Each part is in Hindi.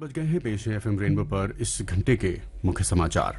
बज गए हैं। पेश है एफएम रेनबो पर इस घंटे के मुख्य समाचार।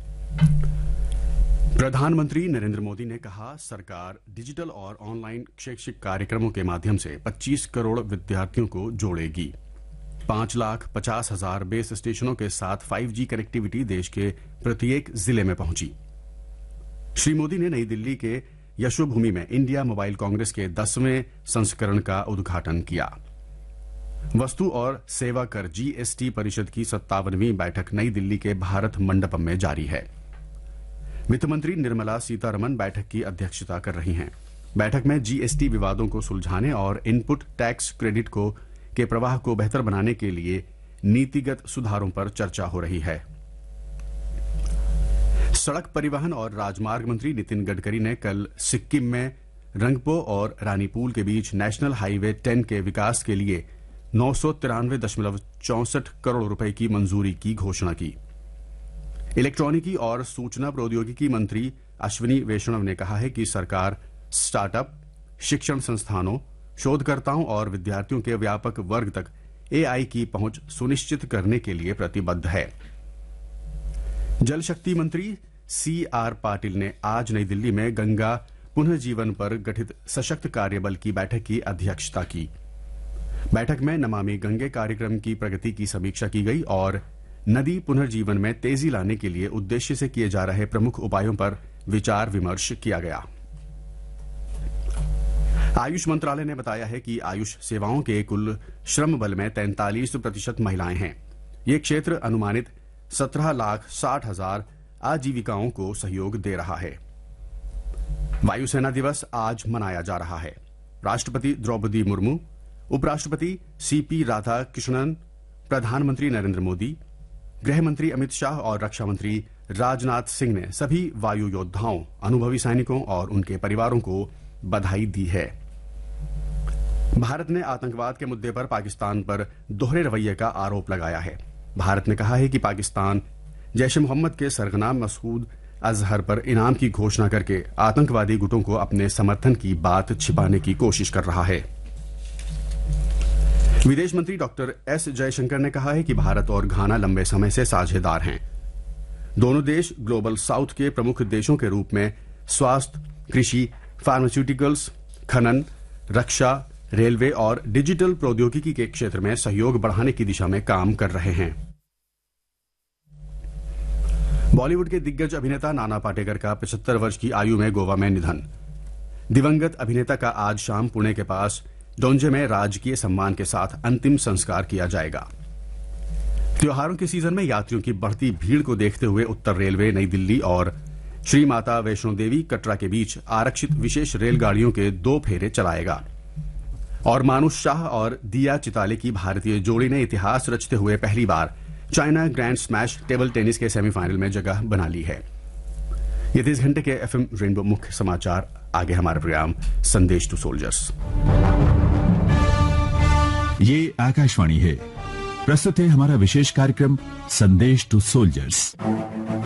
प्रधानमंत्री नरेंद्र मोदी ने कहा, सरकार डिजिटल और ऑनलाइन शैक्षिक कार्यक्रमों के माध्यम से 25 करोड़ विद्यार्थियों को जोड़ेगी। 5,50,000 बेस स्टेशनों के साथ 5G कनेक्टिविटी देश के प्रत्येक जिले में पहुंची। श्री मोदी ने नई दिल्ली के यशोभूमि में इंडिया मोबाइल कांग्रेस के 10वें संस्करण का उद्घाटन किया। वस्तु और सेवा कर GST परिषद की 57वीं बैठक नई दिल्ली के भारत मंडपम में जारी है। वित्त मंत्री निर्मला सीतारमण बैठक की अध्यक्षता कर रही हैं। बैठक में GST विवादों को सुलझाने और इनपुट टैक्स क्रेडिट के प्रवाह को बेहतर बनाने के लिए नीतिगत सुधारों पर चर्चा हो रही है। सड़क परिवहन और राजमार्ग मंत्री नितिन गडकरी ने कल सिक्किम में रंगपो और रानीपुल के बीच नेशनल हाईवे 10 के विकास के लिए 993.64 करोड़ रुपए की मंजूरी की घोषणा की। इलेक्ट्रॉनिकी और सूचना प्रौद्योगिकी मंत्री अश्विनी वैष्णव ने कहा है कि सरकार स्टार्टअप, शिक्षण संस्थानों, शोधकर्ताओं और विद्यार्थियों के व्यापक वर्ग तक AI की पहुंच सुनिश्चित करने के लिए प्रतिबद्ध है। जल शक्ति मंत्री CR पाटिल ने आज नई दिल्ली में गंगा पुनर्जीवन पर गठित सशक्त कार्यबल की बैठक की अध्यक्षता की। बैठक में नमामि गंगे कार्यक्रम की प्रगति की समीक्षा की गई और नदी पुनर्जीवन में तेजी लाने के लिए उद्देश्य से किए जा रहे प्रमुख उपायों पर विचार विमर्श किया गया। आयुष मंत्रालय ने बताया है कि आयुष सेवाओं के कुल श्रम बल में 43% महिलाएं हैं। ये क्षेत्र अनुमानित 17,60,000 आजीविकाओं को सहयोग दे रहा है। वायुसेना दिवस आज मनाया जा रहा है। राष्ट्रपति द्रौपदी मुर्मू, उपराष्ट्रपति CP राधाकृष्णन, प्रधानमंत्री नरेंद्र मोदी, गृह मंत्री अमित शाह और रक्षा मंत्री राजनाथ सिंह ने सभी वायु योद्धाओं, अनुभवी सैनिकों और उनके परिवारों को बधाई दी है। भारत ने आतंकवाद के मुद्दे पर पाकिस्तान पर दोहरे रवैये का आरोप लगाया है। भारत ने कहा है कि पाकिस्तान जैश-ए-मोहम्मद के सरगना मसूद अजहर पर इनाम की घोषणा करके आतंकवादी गुटों को अपने समर्थन की बात छिपाने की कोशिश कर रहा है। विदेश मंत्री डॉक्टर S जयशंकर ने कहा है कि भारत और घाना लंबे समय से साझेदार हैं। दोनों देश ग्लोबल साउथ के प्रमुख देशों के रूप में स्वास्थ्य, कृषि, फार्मास्यूटिकल्स, खनन, रक्षा, रेलवे और डिजिटल प्रौद्योगिकी के क्षेत्र में सहयोग बढ़ाने की दिशा में काम कर रहे हैं। बॉलीवुड के दिग्गज अभिनेता नाना पाटेकर का 75 वर्ष की आयु में गोवा में निधन। दिवंगत अभिनेता का आज शाम पुणे के पास डोंजे में राजकीय सम्मान के साथ अंतिम संस्कार किया जाएगा। त्योहारों के सीजन में यात्रियों की बढ़ती भीड़ को देखते हुए उत्तर रेलवे नई दिल्ली और श्री माता वैष्णो देवी कटरा के बीच आरक्षित विशेष रेलगाड़ियों के 2 फेरे चलाएगा। और मानुष शाह और दिया चिताले की भारतीय जोड़ी ने इतिहास रचते हुए पहली बार China grand smash table tennis के सेमीफाइनल में जगह बना ली है। ये 30 घंटे के एफएम रेनबो मुख्य समाचार। आगे हमारा प्रोग्राम संदेश टू सोल्जर्स। ये आकाशवाणी है। प्रस्तुत है हमारा विशेष कार्यक्रम संदेश टू सोल्जर्स।